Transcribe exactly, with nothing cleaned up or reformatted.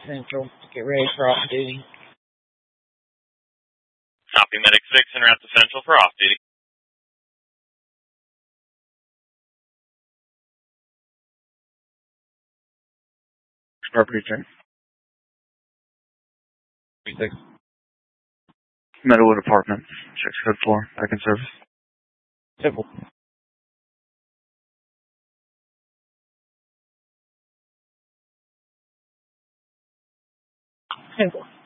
Central. Get ready for off duty. Copy, Medic six, en route to Central for off duty. Property check. six. Meadowwood Apartments. Checks code four. Back in service. Simple. Simple.